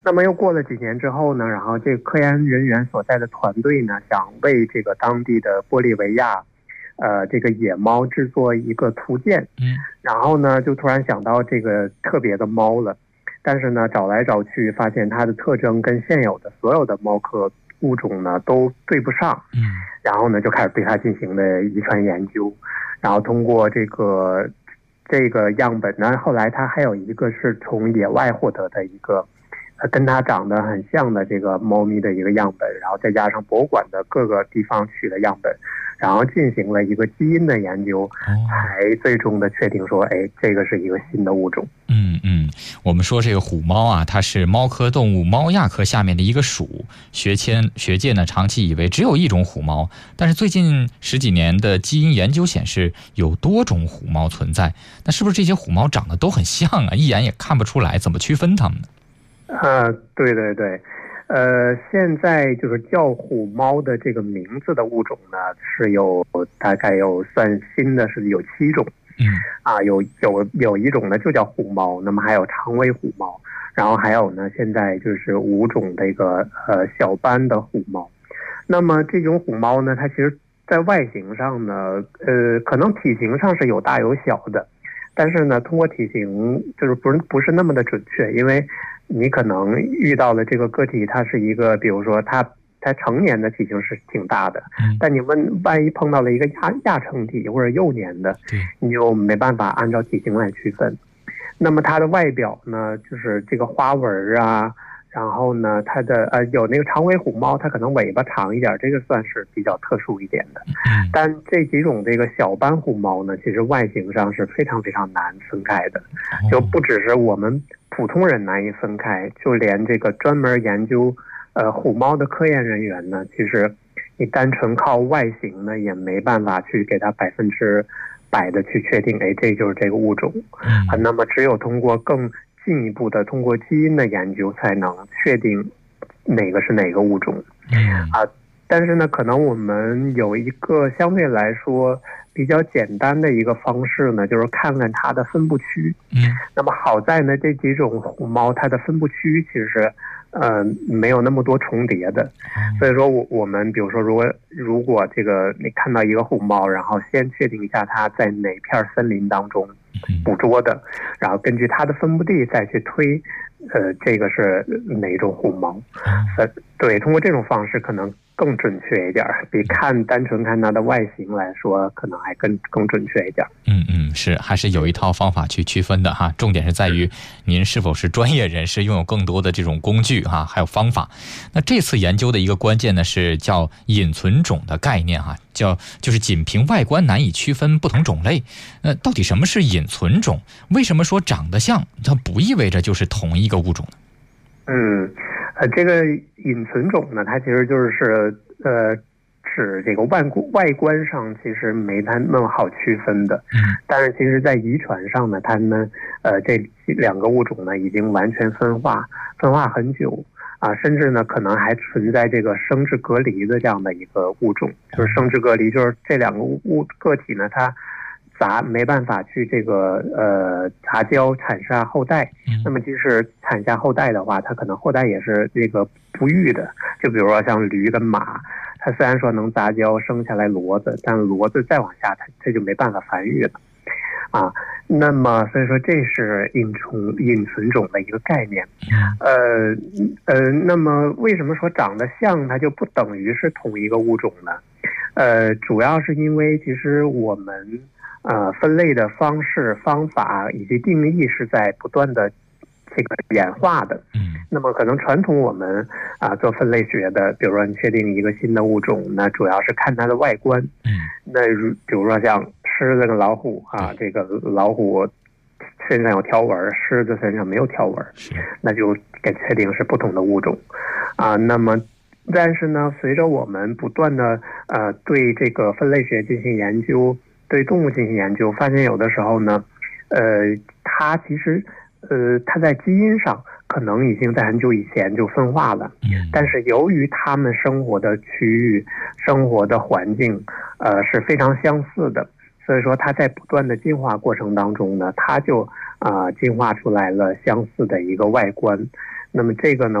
那么又过了几年之后呢，然后这个科研人员所在的团队呢，想为这个当地的玻利维亚，这个野猫制作一个图鉴，然后呢，就突然想到这个特别的猫了，但是呢，找来找去发现它的特征跟现有的所有的猫科物种呢都对不上，然后呢，就开始对它进行了遗传研究，然后通过这个样本呢，后来它还有一个是从野外获得的一个。跟它长得很像的这个猫咪的一个样本，然后再加上博物馆的各个地方取的样本，然后进行了一个基因的研究，才最终的确定说，这个是一个新的物种。 我们说这个虎猫啊，它是猫科动物猫亚科下面的一个属，学界呢长期以为只有一种虎猫，但是最近10几年的基因研究显示有多种虎猫存在。那是不是这些虎猫长得都很像啊？一眼也看不出来，怎么区分它们呢？ 对对对，现在就是叫虎猫的这个名字的物种呢，是大概算新的是有7种，有一种呢就叫虎猫，那么还有长尾虎猫，然后还有呢现在就是5种的一个小斑的虎猫。那么这种虎猫呢，它其实在外形上呢，可能体型上是有大有小的，但是呢通过体型就是不是那么的准确，因为你可能遇到的这个个体，它是一个，比如说它成年的体型是挺大的，但你万一碰到了一个亚成体或者幼年的，你就没办法按照体型来区分。那么它的外表呢，就是这个花纹啊，然后呢，它的有那个长尾虎猫，它可能尾巴长一点，这个算是比较特殊一点的。但这几种这个小斑虎猫呢，其实外形上是非常非常难分开的，就不只是我们普通人难以分开，就连这个专门研究虎猫的科研人员呢，其实你单纯靠外形呢，也没办法去给它100%的去确定，这就是这个物种。那么只有通过更进一步的通过基因的研究，才能确定哪个是哪个物种。但是呢，可能我们有一个相对来说比较简单的一个方式呢，就是看看它的分布区。那么好在呢，这几种虎猫它的分布区其实没有那么多重叠的，所以说我们比如说如果这个你看到一个虎猫，然后先确定一下它在哪片森林当中捕捉的，然后根据它的分布地再去推这个是哪种虎猫。对，通过这种方式可能更准确一点，比单纯看它的外形来说，可能还更准确一点。 是，还是有一套方法去区分的哈。重点是在于您是否是专业人士，拥有更多的这种工具哈，还有方法。那这次研究的一个关键呢，是叫隐存种的概念哈，就是仅凭外观难以区分不同种类。到底什么是隐存种？为什么说长得像，它不意味着就是同一个物种呢？ 这个隐存种呢，它其实就是指这个外观上其实没它那么好区分的，但是其实在遗传上呢，它们这2个物种呢已经完全分化很久甚至呢可能还存在这个生质隔离的这样的一个物种。就是生质隔离，就是这2个个体呢，它没办法去这个杂交产下后代。那么即使产下后代的话，它可能后代也是这个不育的。就比如说像驴跟马，它虽然说能杂交生下来骡子，但骡子再往下它就没办法繁育了那么所以说这是隐存种的一个概念。那么为什么说长得像它就不等于是同一个物种呢？主要是因为其实我们分类的方式、方法以及定义是在不断的这个演化的。那么可能传统我们做分类学的，比如说你确定一个新的物种，那主要是看它的外观。那比如说像狮子跟老虎这个老虎身上有条纹，狮子身上没有条纹，那就给确定是不同的物种那么但是呢，随着我们不断的对这个分类学进行研究，对动物进行研究，发现有的时候呢它其实它在基因上可能已经在很久以前就分化了，但是由于它们生活的区域、生活的环境是非常相似的，所以说它在不断的进化过程当中呢，它就进化出来了相似的一个外观。 那么这个呢